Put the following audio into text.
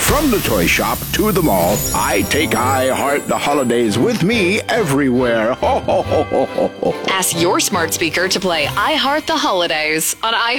From the toy shop to the mall, I take I Heart the Holidays with me everywhere. Ho, ho, ho, ho, ho, ho. Ask your smart speaker to play I Heart the Holidays on